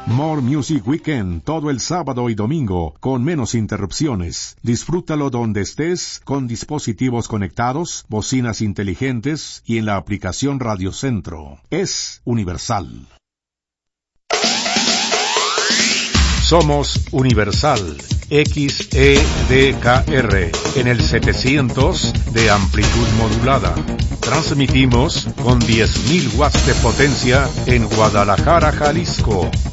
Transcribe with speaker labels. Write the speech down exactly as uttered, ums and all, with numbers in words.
Speaker 1: More Music Weekend todo el sábado y domingo con menos interrupciones. Disfrútalo donde estés con dispositivos conectados, bocinas inteligentes y en la aplicación Radio Centro. Es universal. Somos Universal X E D K R en el setecientos de amplitud modulada. Transmitimos con diez mil watts de potencia en Guadalajara, Jalisco.